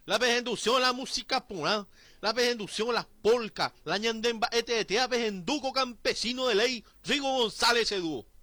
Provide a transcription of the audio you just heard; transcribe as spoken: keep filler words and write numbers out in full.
La vejendución, la música pura, la vejendución, las polcas, la ñandemba, este, este, vejenduco campesino de ley, Rigo González Edú.